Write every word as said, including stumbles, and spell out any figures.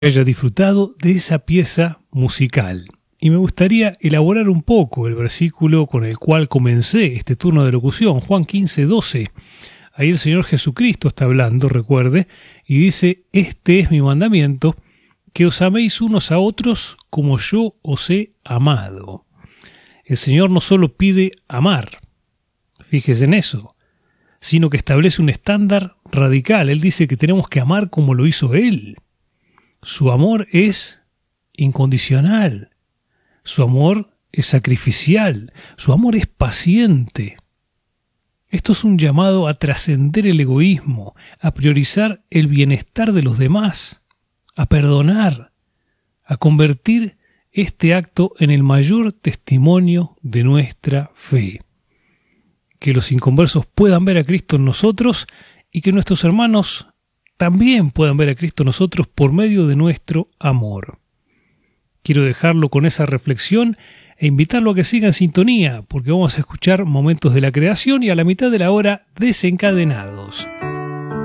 haya disfrutado de esa pieza musical. Y me gustaría elaborar un poco el versículo con el cual comencé este turno de locución, Juan quince, doce. Ahí el Señor Jesucristo está hablando, recuerde, y dice: este es mi mandamiento, que os améis unos a otros como yo os he amado. El Señor no solo pide amar, fíjese en eso, sino que establece un estándar radical. Él dice que tenemos que amar como lo hizo Él. Su amor es incondicional, su amor es sacrificial, su amor es paciente. Esto es un llamado a trascender el egoísmo, a priorizar el bienestar de los demás, a perdonar, a convertir este acto en el mayor testimonio de nuestra fe. Que los inconversos puedan ver a Cristo en nosotros y que nuestros hermanos también puedan ver a Cristo en nosotros por medio de nuestro amor. Quiero dejarlo con esa reflexión e invitarlo a que siga en sintonía, porque vamos a escuchar Momentos de la Creación y a la mitad de la hora Desencadenados.